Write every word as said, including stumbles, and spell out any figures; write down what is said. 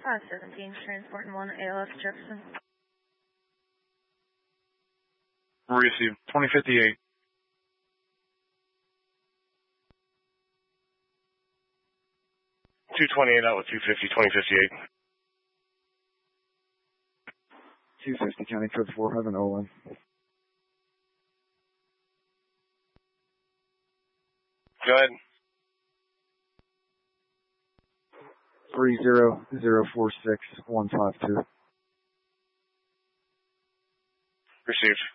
five seventeen, transporting one A L F Jefferson. Received. twenty fifty-eight. two twenty-eight out with two fifty, twenty fifty-eight. two fifty, County Code four, have an Olin. Go ahead. three zero zero four six one five two. Received.